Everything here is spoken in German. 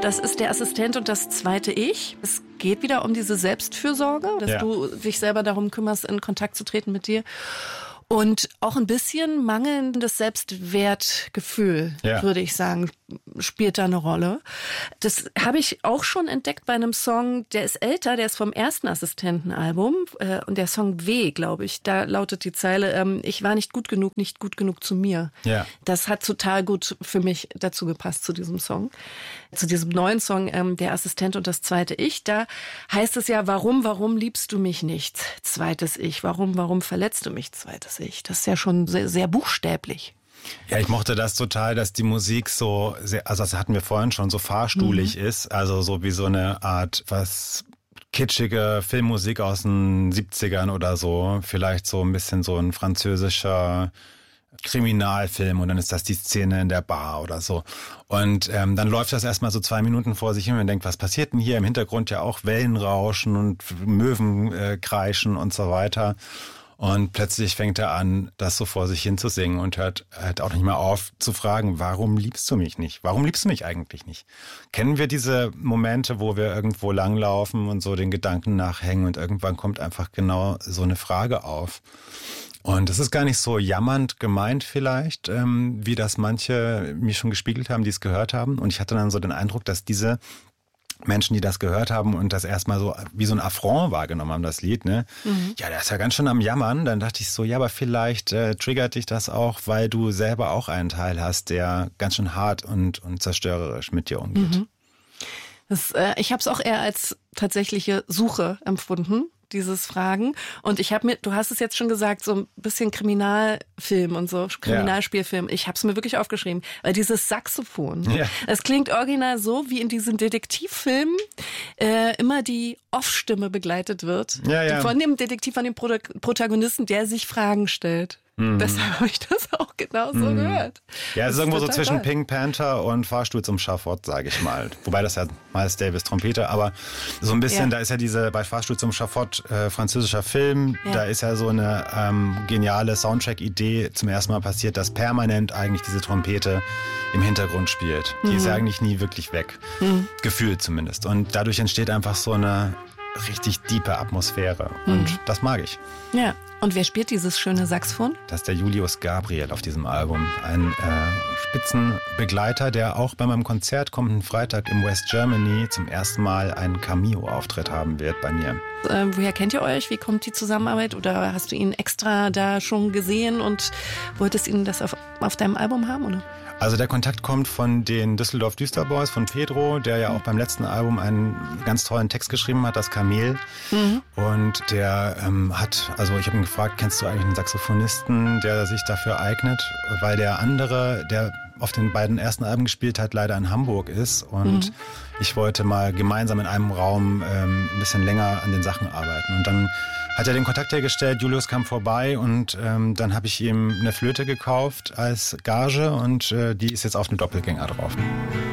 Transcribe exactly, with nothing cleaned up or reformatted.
Das ist der Assistent und das zweite Ich. Es geht wieder um diese Selbstfürsorge, dass ja. du dich selber darum kümmerst, in Kontakt zu treten mit dir. Und auch ein bisschen mangelndes Selbstwertgefühl, ja. würde ich sagen, spielt da eine Rolle. Das habe ich auch schon entdeckt bei einem Song, der ist älter, der ist vom ersten Assistentenalbum. Äh, und der Song W, glaube ich, da lautet die Zeile, ähm, ich war nicht gut genug, nicht gut genug zu mir. Ja. Das hat total gut für mich dazu gepasst, zu diesem Song. Zu diesem neuen Song, ähm, der Assistent und das zweite Ich, da heißt es ja, warum, warum liebst du mich nicht? Zweites Ich. Warum, warum verletzt du mich? Zweites Ich. Das ist ja schon sehr, sehr buchstäblich. Ja, ich mochte das total, dass die Musik so, sehr, also das hatten wir vorhin schon, so fahrstuhlig mhm. ist. Also so wie so eine Art, was kitschige Filmmusik aus den siebzigern oder so. Vielleicht so ein bisschen so ein französischer Kriminalfilm und dann ist das die Szene in der Bar oder so. Und ähm, dann läuft das erstmal so zwei Minuten vor sich hin und man denkt, was passiert denn hier? Im Hintergrund ja auch Wellenrauschen und Möwen äh, kreischen und so weiter. Und plötzlich fängt er an, das so vor sich hin zu singen und hört halt auch nicht mehr auf zu fragen, warum liebst du mich nicht? Warum liebst du mich eigentlich nicht? Kennen wir diese Momente, wo wir irgendwo langlaufen und so den Gedanken nachhängen und irgendwann kommt einfach genau so eine Frage auf? Und das ist gar nicht so jammernd gemeint vielleicht, ähm, wie das manche mir schon gespiegelt haben, die es gehört haben. Und ich hatte dann so den Eindruck, dass diese Menschen, die das gehört haben und das erstmal so wie so ein Affront wahrgenommen haben, das Lied, ne? Mhm. Ja, der ist ja ganz schön am Jammern. Dann dachte ich so, ja, aber vielleicht äh, triggert dich das auch, weil du selber auch einen Teil hast, der ganz schön hart und, und zerstörerisch mit dir umgeht. Mhm. Das, äh, ich habe es auch eher als tatsächliche Suche empfunden, dieses Fragen. Und ich habe mir, du hast es jetzt schon gesagt, so ein bisschen Kriminalfilm und so, Kriminalspielfilm. Ich habe es mir wirklich aufgeschrieben, weil dieses Saxophon, ja. das klingt original so, wie in diesen Detektivfilmen äh, immer die Off-Stimme begleitet wird. Ja, ja. Von dem Detektiv, von dem Pro- Protagonisten, der sich Fragen stellt. Mhm. Deshalb habe ich das auch genauso mhm. gehört. Ja, es ist das irgendwo ist so zwischen toll. Pink Panther und Fahrstuhl zum Schafott, sage ich mal. Wobei das ja Miles Davis Trompete, aber so ein bisschen, ja. da ist ja diese, bei Fahrstuhl zum Schafott, äh, französischer Film, ja. da ist ja so eine ähm, geniale Soundtrack-Idee zum ersten Mal passiert, dass permanent eigentlich diese Trompete im Hintergrund spielt. Die mhm. ist ja eigentlich nie wirklich weg. Mhm. Gefühlt zumindest. Und dadurch entsteht einfach so eine richtig diepe Atmosphäre. Und mhm. das mag ich. Ja. Und wer spielt dieses schöne Saxophon? Das ist der Julius Gabriel auf diesem Album. Ein äh, Spitzenbegleiter, der auch bei meinem Konzert kommenden Freitag im West Germany zum ersten Mal einen Cameo-Auftritt haben wird bei mir. Äh, woher kennt ihr euch? Wie kommt die Zusammenarbeit? Oder hast du ihn extra da schon gesehen und wolltest ihn das auf, auf deinem Album haben, oder? Also der Kontakt kommt von den Düsseldorf Düsterboys, von Pedro, der ja auch beim letzten Album einen ganz tollen Text geschrieben hat, das Kamel. Mhm. Und der ähm, hat, also ich habe ihn gefragt, kennst du eigentlich einen Saxophonisten, der sich dafür eignet? Weil der andere, der auf den beiden ersten Alben gespielt hat, leider in Hamburg ist. Und mhm. ich wollte mal gemeinsam in einem Raum ähm, ein bisschen länger an den Sachen arbeiten. Und dann hat er den Kontakt hergestellt, Julius kam vorbei und ähm, dann habe ich ihm eine Flöte gekauft als Gage und äh, die ist jetzt auf einem Doppelgänger drauf.